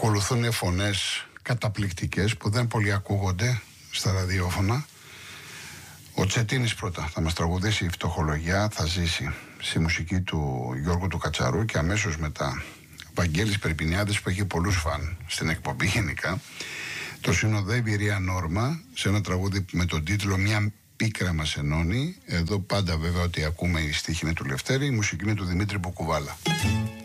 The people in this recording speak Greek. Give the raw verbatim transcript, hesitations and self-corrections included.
ακολουθούν φωνές καταπληκτικές που δεν πολύ ακούγονται στα ραδιόφωνα. Ο Τσετίνης πρώτα θα μας τραγουδήσει η Φτωχολογιά, θα ζήσει στη μουσική του Γιώργου του Κατσαρού, και αμέσως μετά Βαγγέλης Περπινιάδης, που έχει πολλούς φαν στην εκπομπή γενικά. Το συνοδεύει η Ρία Νόρμα σε ένα τραγούδι με τον τίτλο «Μια πίκρα μας ενώνει». Εδώ πάντα βέβαια ότι ακούμε η στίχη είναι του Λευτέρη, η μουσική είναι του Δημήτρη Μπουκουβάλα.